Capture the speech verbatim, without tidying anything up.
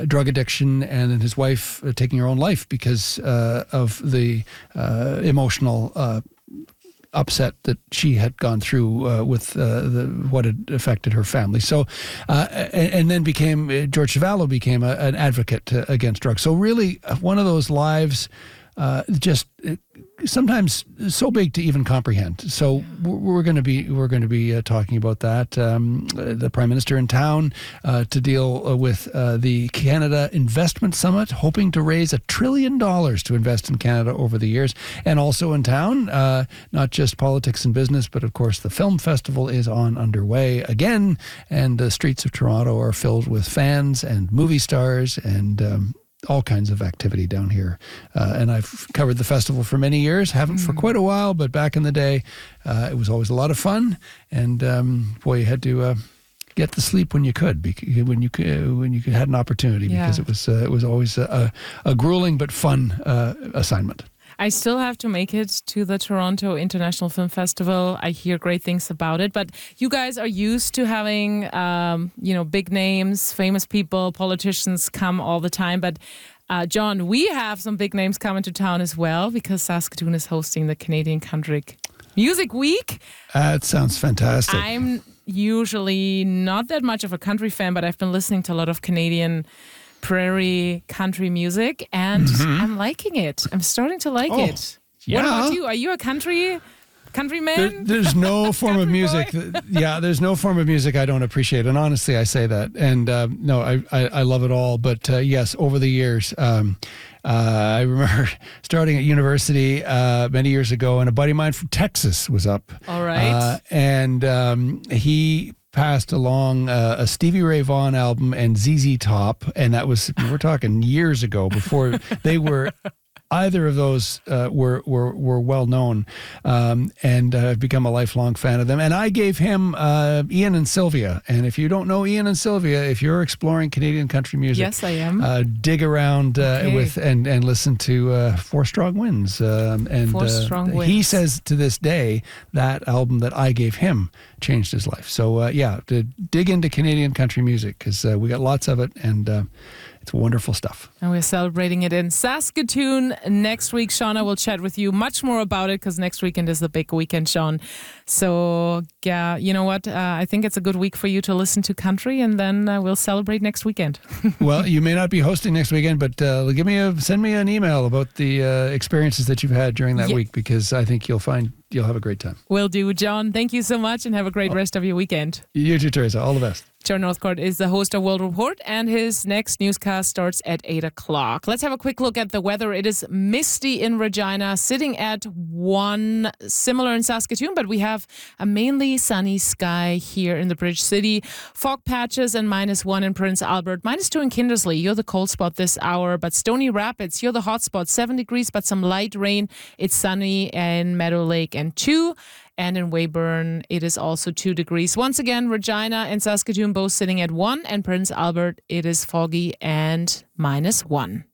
uh, drug addiction, and then his wife uh, taking her own life because uh, of the uh, emotional uh, upset that she had gone through uh, with uh, the, what had affected her family. So, uh, and, and then became, uh, George Chuvalo became a, an advocate uh, against drugs. So really uh, one of those lives uh, just uh, sometimes so big to even comprehend. So we're, we're going to be we're going to be uh, talking about that. Um, the Prime Minister in town uh, to deal uh, with uh, the Canada Investment Summit, hoping to raise a trillion dollars to invest in Canada over the years, and also in town, uh, not just politics and business, but of course the film festival is on underway again, and the streets of Toronto are filled with fans and movie stars and. Um, all kinds of activity down here. Uh, and I've covered the festival for many years, haven't for quite a while, but back in the day, uh, it was always a lot of fun. And um, boy, you had to uh, get the sleep when you could, because when you could, when you had an opportunity, Yeah. because it was uh, it was always a, a grueling but fun uh, assignment. I still have to make it to the Toronto International Film Festival. I hear great things about it, but you guys are used to having, um, you know, big names, famous people, politicians come all the time. But uh, John, we have some big names coming to town as well, because Saskatoon is hosting the Canadian Country Music Week. That sounds fantastic. I'm usually not that much of a country fan, but I've been listening to a lot of Canadian prairie country music, and mm-hmm. I'm liking it. I'm starting to like oh, it. Yeah. What about you? Are you a country country man? There, there's no form of music. That, yeah, there's no form of music I don't appreciate, and honestly, I say that. And uh, no, I, I I love it all. But uh, yes, over the years. Um, Uh, I remember starting at university uh, many years ago, and a buddy of mine from Texas was up. All right. Uh, and um, he passed along uh, a Stevie Ray Vaughan album and Z Z Top, and that was, we're talking years ago, before they were... Either of those uh, were, were were well known, um, and uh, I've become a lifelong fan of them. And I gave him uh, Ian and Sylvia. And if you don't know Ian and Sylvia, if you're exploring Canadian country music, yes, I am. Uh, dig around uh, okay. with and and listen to uh, Four Strong Winds. Um, and Four uh, Strong Winds. He says to this day that album that I gave him changed his life. So uh, yeah, to dig into Canadian country music, because uh, we got lots of it, and uh, it's wonderful stuff. And we're celebrating it in Saskatoon next week. Shauna will chat with you much more about it, because next weekend is the big weekend, Sean. So, yeah, you know what? Uh, I think it's a good week for you to listen to country, and then uh, we'll celebrate next weekend. Well, you may not be hosting next weekend, but uh, give me a send me an email about the uh, experiences that you've had during that yeah. week, because I think you'll find you'll have a great time. Will do, John. Thank you so much, and have a great oh. rest of your weekend. You too, Teresa. All the best. John Northcourt is the host of World Report, and his next newscast starts at eight o'clock. Let's have a quick look at the weather. It is misty in Regina, sitting at one, similar in Saskatoon, but we have a mainly sunny sky here in the Bridge City. Fog patches and minus one in Prince Albert, minus two in Kindersley. You're the cold spot this hour, but Stony Rapids, you're the hot spot, seven degrees, but some light rain. It's sunny in Meadow Lake and two. And in Weyburn, it is also two degrees. Once again, Regina and Saskatoon both sitting at one, and Prince Albert, it is foggy and minus one.